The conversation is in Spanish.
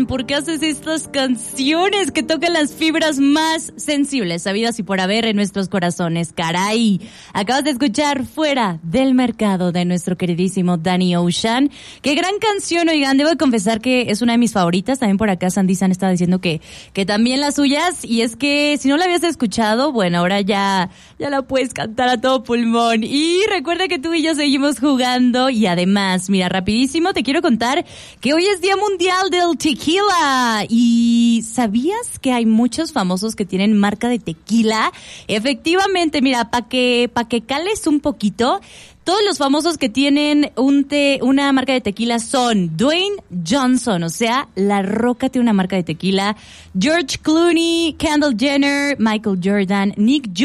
¿por qué haces estas canciones que tocan las fibras más sensibles habidas y por haber en nuestros corazones? Caray, acabas de escuchar Fuera del Mercado de nuestro queridísimo Danny Ocean. Qué gran canción, oigan, debo confesar que es una de mis favoritas. También por acá Sandy San estaba diciendo que también las suyas, y es que si no la habías escuchado, bueno, ahora ya la puedes cantar a todo pulmón. Y recuerda que tú y yo seguimos jugando, y además, mira, rapidísimo, te quiero contar que hoy es Día Mundial del Tequila. ¿Y sabías que hay muchos famosos que tienen marca de tequila? Efectivamente, mira, para que cales un poquito, todos los famosos que tienen una marca de tequila son Dwayne Johnson, o sea, La Roca tiene una marca de tequila, George Clooney, Kendall Jenner, Michael Jordan, Nick